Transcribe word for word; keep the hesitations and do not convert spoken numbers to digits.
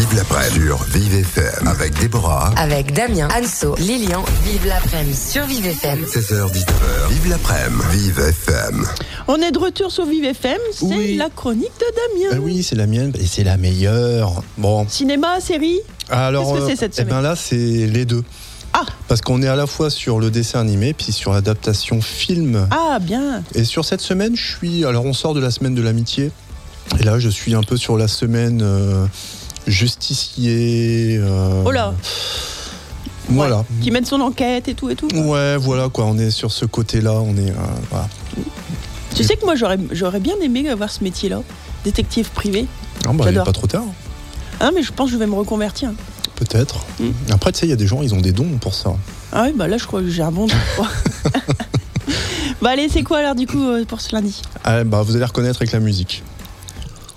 Vive l'après-midi sur Vive F M avec Déborah. Avec Damien, Anso, Lilian. Vive l'après-midi sur Vive F M. seize heures dix-neuf heures. Vive l'après-midi. Vive F M. On est de retour sur Vive F M. C'est Oui. la chronique de Damien. Ben oui, c'est la mienne et c'est la meilleure. Bon. Cinéma, série. Alors, Qu'est-ce que c'est cette eh semaine ben là, c'est les deux. Ah. Parce qu'on est à la fois sur le dessin animé, puis sur l'adaptation film. Ah, bien. Et sur cette semaine, je suis. Alors, on sort de la semaine de l'amitié. Et là, je suis un peu sur la semaine euh, justicier. Euh, Oh là. Voilà. Ouais. Qui mène son enquête et tout et tout. Ouais, voilà quoi. On est sur ce côté-là. On est. Euh, voilà. Tu sais que moi, j'aurais, j'aurais bien aimé avoir ce métier-là. Détective privé. Non, bah, il n'est J'adore. pas trop tard. Ah, mais je pense que je vais me reconvertir. Peut-être. Mm. Après, tu sais, il y a des gens, ils ont des dons pour ça. Ah oui, bah là, je crois que j'ai un bon don. Bah allez, c'est quoi alors du coup euh, pour ce lundi? Ah, bah, vous allez reconnaître avec la musique.